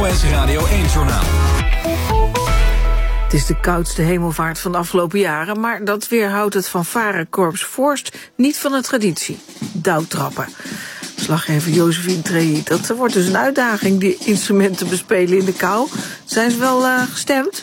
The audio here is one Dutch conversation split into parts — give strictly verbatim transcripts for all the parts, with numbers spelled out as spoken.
O S Radio één-journaal. Het is de koudste hemelvaart van de afgelopen jaren, maar dat weerhoudt het fanfarekorps Voorst niet van de traditie: dauwtrappen. Slaggever Josephine Trehi, dat wordt dus een uitdaging, die instrumenten bespelen in de kou. Zijn ze wel uh, gestemd?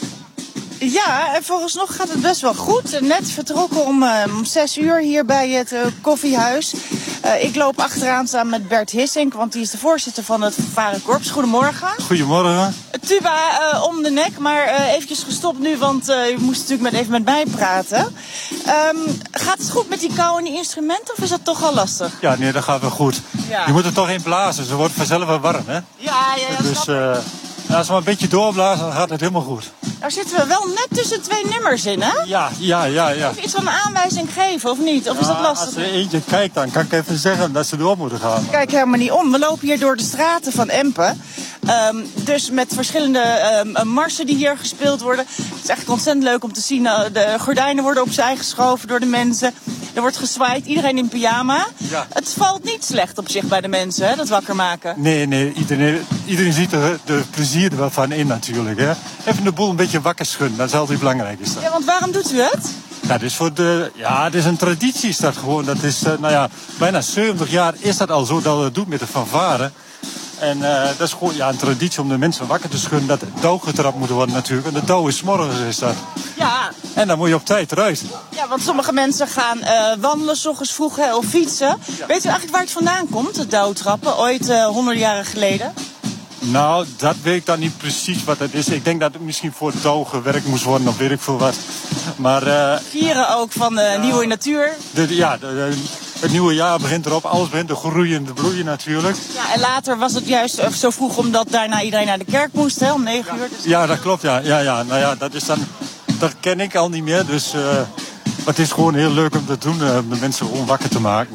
Ja, en volgens nog gaat het best wel goed. Net vertrokken om, uh, om zes uur hier bij het uh, koffiehuis. Uh, ik loop achteraan samen met Bert Hissink, want die is de voorzitter van het fanfarekorps. Goedemorgen. Goedemorgen. Tuba uh, om de nek, maar uh, eventjes gestopt nu, want uh, u moest natuurlijk met, even met mij praten. Um, gaat het goed met die kou en die instrumenten, of is dat toch al lastig? Ja, nee, dat gaat wel goed. Ja. Je moet er toch in blazen, ze wordt vanzelf wel warm, hè? Ja, ja, ja. Dus uh, als we maar een beetje doorblazen, dan gaat het helemaal goed. Daar zitten we wel net tussen twee nummers in, hè? Ja, ja, ja, ja. Even iets van een aanwijzing geven, of niet? Of ja, is dat lastig? Als er eentje kijkt, dan kan ik even zeggen dat ze door moeten gaan. Kijk helemaal niet om. We lopen hier door de straten van Empen. Um, dus met verschillende um, marsen die hier gespeeld worden. Het is eigenlijk ontzettend leuk om te zien. Uh, de gordijnen worden opzij geschoven door de mensen. Er wordt gezwaaid, iedereen in pyjama. Ja. Het valt niet slecht op zich bij de mensen, hè, dat wakker maken. Nee, nee, iedereen, iedereen ziet er de plezier er wel van in natuurlijk. Hè. Even de boel een beetje wakker schudden, dat is altijd belangrijk. Is dat. Ja, want waarom doet u het? Ja, dat is voor de, ja, het is een traditie is dat gewoon. Dat is, uh, nou ja, bijna zeventig jaar is dat al zo dat we het doen met de fanfare. En uh, dat is gewoon ja, een traditie om de mensen wakker te schudden. Dat touw getrapt moet worden natuurlijk. En de touw is 's morgens is dat. Ja. En dan moet je op tijd eruit. Ja, want sommige mensen gaan uh, wandelen, 's ochtends vroeg, hè, of fietsen. Ja. Weet u eigenlijk waar het vandaan komt, het touwtrappen? Ooit uh, honderden jaren geleden? Nou, dat weet ik dan niet precies wat het is. Ik denk dat het misschien voor touw gewerkt moest worden of weet ik veel wat. Maar... Uh, Vieren ook van de ja, nieuwe natuur. De, ja, de, de, het nieuwe jaar begint erop. Alles begint te groeien en te bloeien natuurlijk. Ja, en later was het juist zo vroeg omdat daarna iedereen naar de kerk moest, hè, om negen uur. Dus... Ja, dat klopt, ja. ja, ja. Nou ja, dat is dan... Dat ken ik al niet meer, dus... Uh, maar het is gewoon heel leuk om te doen, uh, om de mensen gewoon wakker te maken.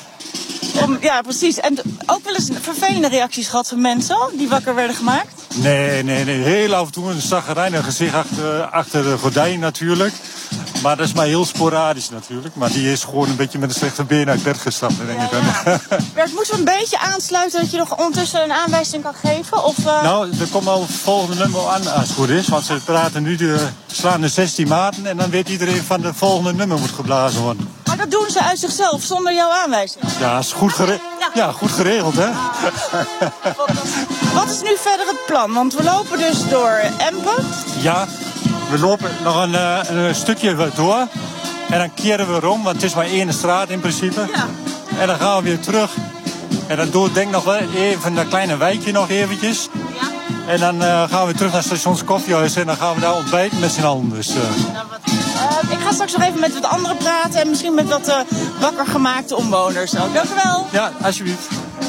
Om, ja, precies. En ook wel eens vervelende reacties gehad van mensen die wakker werden gemaakt? Nee, nee, nee. Heel af en toe een zaggerijnig gezicht achter, achter de gordijn natuurlijk. Maar dat is maar heel sporadisch natuurlijk. Maar die is gewoon een beetje met een slechte been uit bed gestapt, denk ik. Ja, ja. Bert, moeten we een beetje aansluiten dat je nog ondertussen een aanwijzing kan geven? Of, uh... Nou, er komt al het volgende nummer aan als het goed is. Want ze praten nu, de, slaan de zestien maten en dan weet iedereen van de volgende nummer moet geblazen worden. Maar dat doen ze uit zichzelf, zonder jouw aanwijzing? Ja, is goed, gere ja. Ja, goed geregeld, hè? Wat is nu verder het plan? Want we lopen dus door Empen. Ja, we lopen nog een, uh, een stukje door. En dan keren we om, want het is maar één straat in principe. Ja. En dan gaan we weer terug. En dan doe ik denk nog wel even dat kleine wijkje nog eventjes. Ja. En dan uh, gaan we terug naar stations koffiehuis en dan gaan we daar ontbijten met z'n allen. Dus, uh... nou, wat... uh, ik ga straks nog even met wat anderen praten en misschien met wat uh, wakker gemaakte omwoners ook. Dank u wel. Ja, alsjeblieft.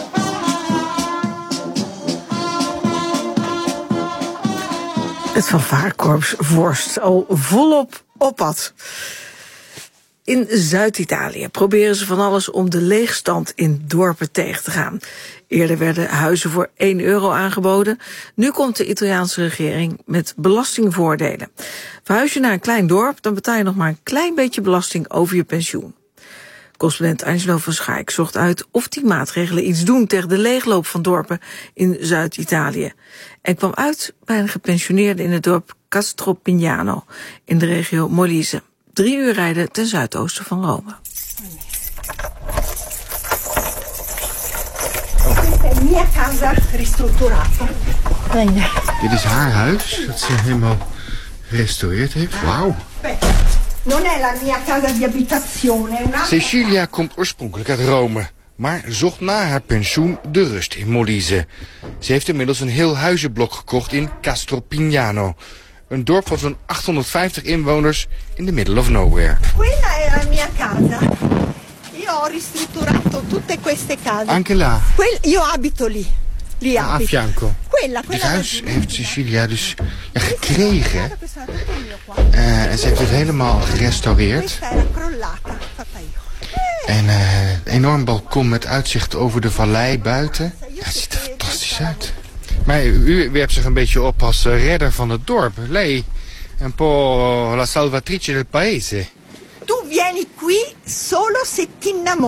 Het fanfarekorps Voorst al volop op pad. In Zuid-Italië proberen ze van alles om de leegstand in dorpen tegen te gaan. Eerder werden huizen voor één euro aangeboden. Nu komt de Italiaanse regering met belastingvoordelen. Verhuis je naar een klein dorp, dan betaal je nog maar een klein beetje belasting over je pensioen. Correspondent Angelo van Schaik zocht uit of die maatregelen iets doen tegen de leegloop van dorpen in Zuid-Italië. En kwam uit bij een gepensioneerde in het dorp Castropignano in de regio Molise. Drie uur rijden ten zuidoosten van Rome. Mia casa ristrutturata. Dit is haar huis, dat ze helemaal gerestaureerd heeft. Wauw. Non è la mia casa di abitazione. Cecilia komt oorspronkelijk uit Rome, maar zocht na haar pensioen de rust in Molise. Ze heeft inmiddels een heel huizenblok gekocht in Castropignano. Een dorp van zo'n achthonderdvijftig inwoners in the middle of nowhere. Quella è la mia casa. Io ho ristrutturato tutte queste case. Anche là. Quel, io abito lì. Lì A abito. fianco. Quella, Dit quella huis heeft Cecilia dus ja, gekregen. Uh, en ze heeft het helemaal gerestaureerd. En uh, een enorm balkon met uitzicht over de vallei buiten. Ja, het ziet er fantastisch uit. Maar u, u werpt zich een beetje op als uh, redder van het dorp. Lei è un po' la salvatrice del paese. Tu vieni qui solo se ti innamori.